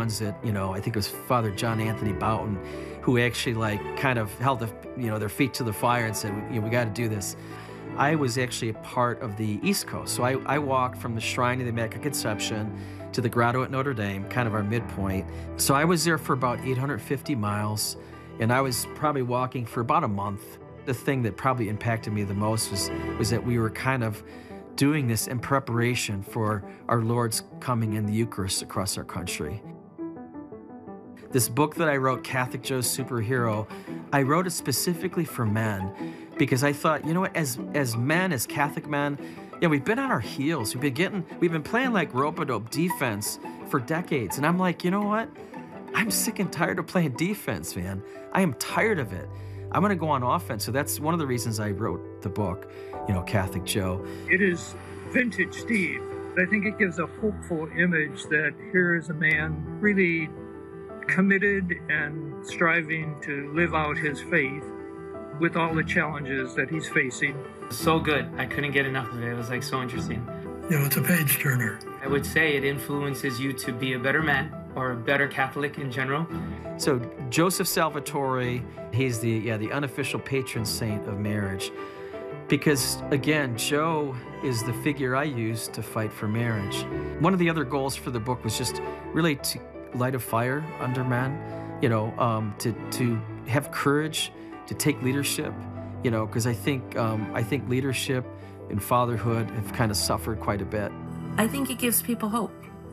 ones that, I think it was Father John Anthony Boughton, who actually kind of held their feet to the fire and said, we got to do this. I was actually a part of the East Coast. So I walked from the Shrine of the Immaculate Conception to the Grotto at Notre Dame, kind of our midpoint. So I was there for about 850 miles, and I was probably walking for about a month. The thing that probably impacted me the most was that we were kind of doing this in preparation for our Lord's coming in the Eucharist across our country. This book that I wrote, Catholic Joe's Superhero, I wrote it specifically for men because I thought, as men, as Catholic men, we've been on our heels. We've been playing like rope-a-dope defense for decades. And I'm like, you know what? I'm sick and tired of playing defense, man. I am tired of it. I'm going to go on offense. So that's one of the reasons I wrote the book, Catholic Joe. It is vintage Steve. I think it gives a hopeful image that here is a man really committed and striving to live out his faith with all the challenges that he's facing. So good. I couldn't get enough of it. It was so interesting. It's a page turner. I would say it influences you to be a better man or a better Catholic in general. So Joseph Salvatore, he's the unofficial patron saint of marriage. Because again, Joe is the figure I use to fight for marriage. One of the other goals for the book was just really to light a fire under men, to have courage, to take leadership, because I think leadership and fatherhood have kind of suffered quite a bit. I think it gives people hope,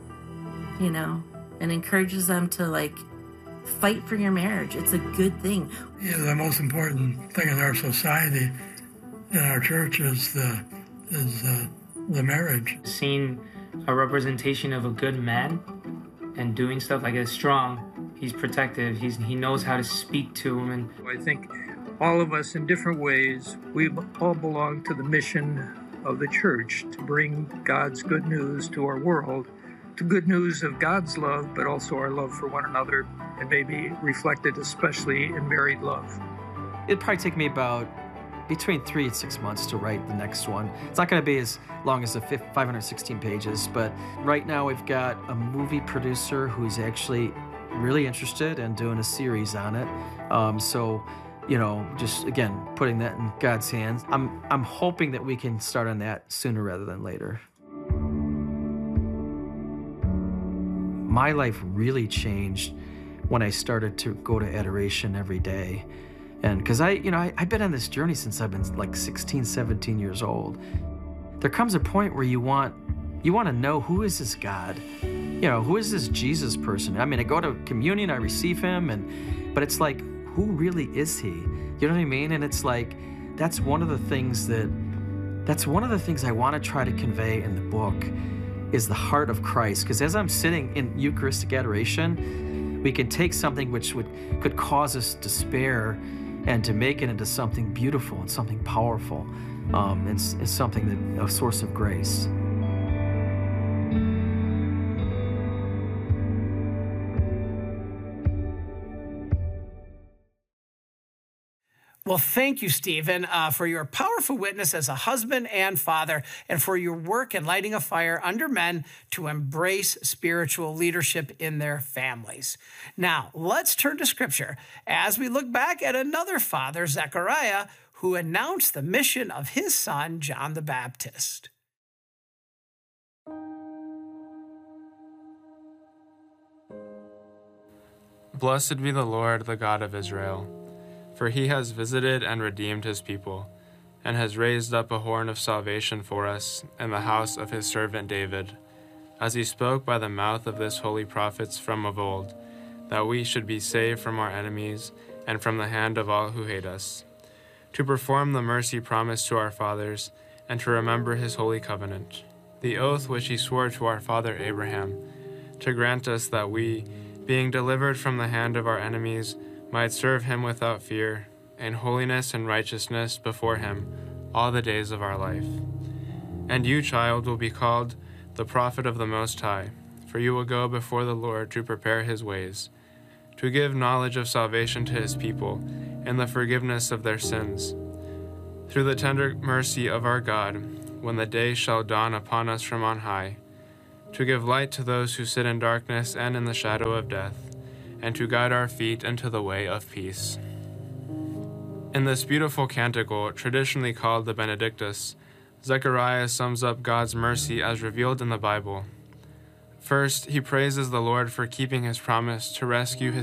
and encourages them to fight for your marriage. It's a good thing. Yeah, the most important thing in our society, in our church, is the marriage. Seeing a representation of a good man and doing stuff it's strong, he's protective, he knows how to speak to him. I think all of us in different ways, we all belong to the mission of the church to bring God's good news to our world, the good news of God's love, but also our love for one another, and maybe reflected especially in married love. It'd probably take me about between 3 and 6 months to write the next one. It's not going to be as long as the 516 pages, but right now we've got a movie producer who's actually really interested in doing a series on it. Just again, putting that in God's hands. I'm hoping that we can start on that sooner rather than later. My life really changed when I started to go to adoration every day. And because I've been on this journey since I've been 16, 17 years old. There comes a point where you want to know, who is this God? Who is this Jesus person? I go to communion, I receive him, but it's who really is he? You know what I mean? And it's that's one of the things I want to try to convey in the book is the heart of Christ. Because as I'm sitting in Eucharistic adoration, we can take something which could cause us despair and to make it into something beautiful and something powerful, and something a source of grace. Well, thank you, Stephen, for your powerful witness as a husband and father, and for your work in lighting a fire under men to embrace spiritual leadership in their families. Now, let's turn to Scripture as we look back at another father, Zechariah, who announced the mission of his son, John the Baptist. Blessed be the Lord, the God of Israel. For he has visited and redeemed his people, and has raised up a horn of salvation for us in the house of his servant David, as he spoke by the mouth of his holy prophets from of old, that we should be saved from our enemies and from the hand of all who hate us, to perform the mercy promised to our fathers, and to remember his holy covenant, the oath which he swore to our father Abraham, to grant us that we, being delivered from the hand of our enemies, might serve him without fear, in holiness and righteousness before him all the days of our life. And you, child, will be called the prophet of the Most High, for you will go before the Lord to prepare his ways, to give knowledge of salvation to his people, and the forgiveness of their sins, through the tender mercy of our God, when the day shall dawn upon us from on high, to give light to those who sit in darkness and in the shadow of death, and to guide our feet into the way of peace. In this beautiful canticle, traditionally called the Benedictus, Zechariah sums up God's mercy as revealed in the Bible. First, he praises the Lord for keeping his promise to rescue his